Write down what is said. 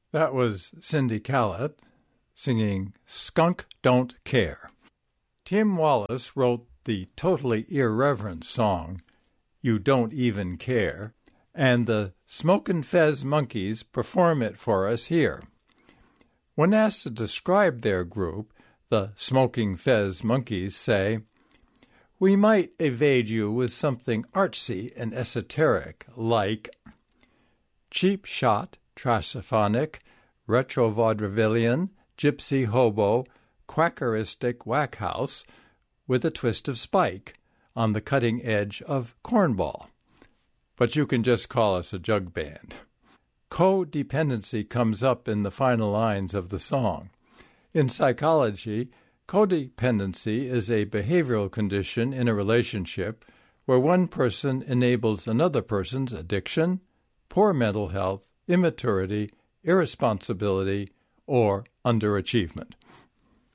That was Cindy Callett singing Skunk Don't Care. Tim Wallace wrote the totally irreverent song You Don't Even Care, and the Smokin' Fez Monkeys perform it for us here. When asked to describe their group, the Smoking Fez Monkeys say, "We might evade you with something artsy and esoteric like cheap shot, trashophonic, retro-vaudevillian, gypsy hobo, quackeristic whack-house with a twist of spike on the cutting edge of cornball. But you can just call us a jug band." Codependency comes up in the final lines of the song. In psychology, codependency is a behavioral condition in a relationship where one person enables another person's addiction, poor mental health, immaturity, irresponsibility, or underachievement.